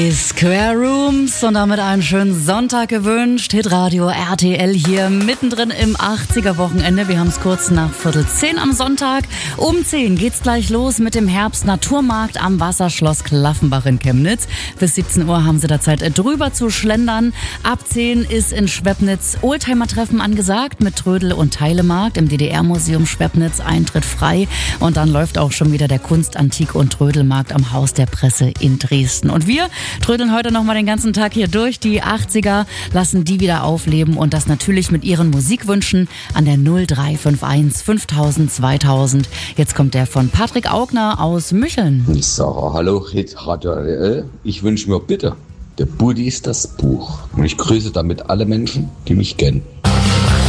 Square Rooms und damit einen schönen Sonntag gewünscht. Hitradio RTL hier mittendrin im 80er-Wochenende. Wir haben es kurz nach 9:45 am Sonntag. Um 10 geht's gleich los mit dem Herbst-Naturmarkt am Wasserschloss Klaffenbach in Chemnitz. Bis 17 Uhr haben Sie da Zeit, drüber zu schlendern. Ab 10 ist in Schwepnitz Oldtimer-Treffen angesagt mit Trödel- und Teilemarkt im DDR-Museum Schwepnitz. Eintritt frei. Und dann läuft auch schon wieder der Kunst-, Antik- und Trödelmarkt am Haus der Presse in Dresden. Und wir trödeln heute nochmal den ganzen Tag hier durch. Die 80er lassen die wieder aufleben und das natürlich mit ihren Musikwünschen an der 0351 5000 2000. Jetzt kommt der von Patrick Augner aus Mücheln. Ich sage hallo, Radio RTL. Ich wünsche mir bitte, der Buddy ist das Buch. Und ich grüße damit alle Menschen, die mich kennen.